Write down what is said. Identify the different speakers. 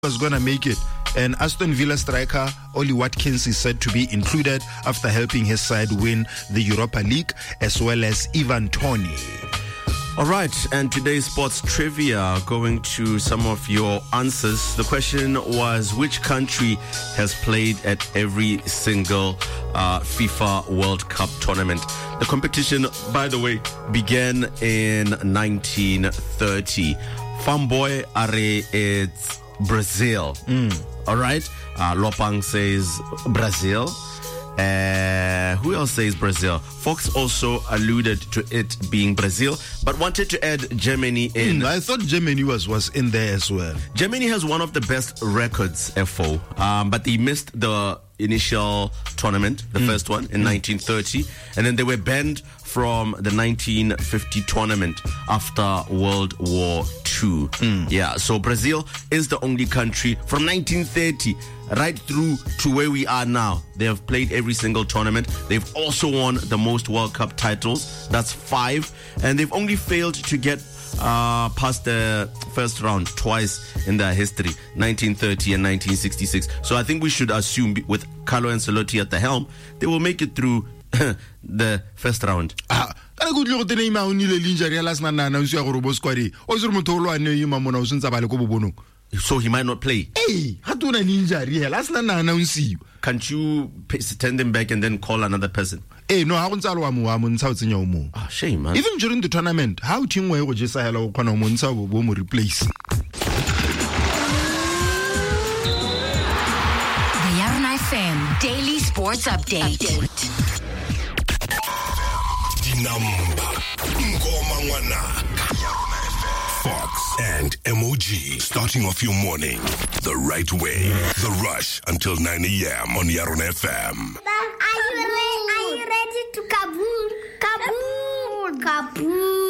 Speaker 1: was going to make it. And Aston Villa striker Ollie Watkins is said to be included after helping his side win the Europa League, as well as Ivan Toney.
Speaker 2: All right, and today's sports trivia, going to some of your answers. The question was, which country has played at every single FIFA World Cup tournament? The competition, by the way, began in 1930. Fanboy Are, it's Brazil. All right, Lopang says Brazil. Who else says Brazil? Fox also alluded to it being Brazil, but wanted to add Germany in.
Speaker 1: I thought Germany was in there as well.
Speaker 2: Germany has one of the best records, FO, but they missed the initial tournament, the first one in 1930, and then they were banned from the 1950 tournament after World War II. Yeah, so Brazil is the only country from 1930 right through to where we are now. They have played every single tournament. They've also won the most World Cup titles. That's 5. And they've only failed to get past the first round twice in their history, 1930 and 1966. So I think we should assume, with Carlo Ancelotti at the helm, they will make it through the first round. So he might not play. Can't you send him back and then call another person?
Speaker 1: No,
Speaker 2: shame, man.
Speaker 1: Even during the tournament, how team were just replace?
Speaker 3: The Yarn FM Daily Sports Update.
Speaker 4: Fox and MOG, starting off your morning the right way. The Rush until 9 a.m. on Yarn FM.
Speaker 5: Are you ready to kaboom? Kaboom! Kaboom!